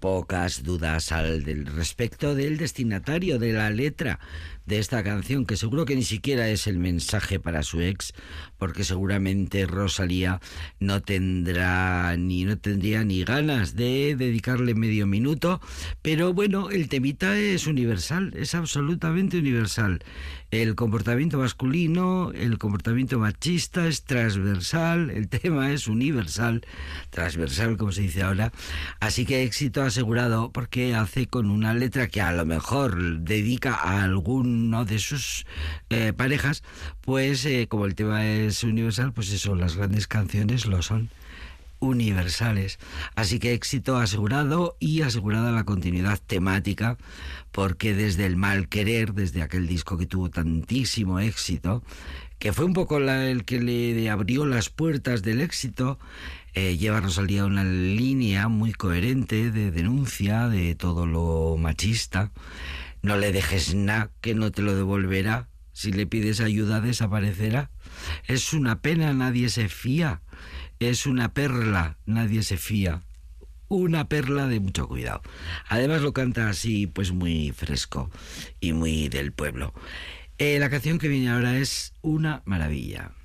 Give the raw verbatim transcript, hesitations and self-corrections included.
pocas dudas al del respecto del destinatario de la letra de esta canción, que seguro que ni siquiera es el mensaje para su ex, porque seguramente Rosalía no tendrá ni no tendría ni ganas de dedicarle medio minuto, pero bueno, el temita es universal, es absolutamente universal. El comportamiento masculino, el comportamiento machista es transversal, el tema es universal, transversal como se dice ahora, así que éxito asegurado, porque hace con una letra que a lo mejor dedica a alguno de sus eh, parejas, pues eh, como el tema es universal, pues eso, las grandes canciones lo son universales. Así que éxito asegurado y asegurada la continuidad temática, porque desde el mal querer, desde aquel disco que tuvo tantísimo éxito, que fue un poco la, el que le abrió las puertas del éxito, eh, lleva Rosalía una línea muy coherente de denuncia de todo lo machista. No le dejes nada, que no te lo devolverá. Si le pides ayuda, desaparecerá. Es una pena, nadie se fía. Es una perla, nadie se fía. Una perla de mucho cuidado. Además lo canta así, pues muy fresco y muy del pueblo. Eh, la canción que viene ahora es una maravilla.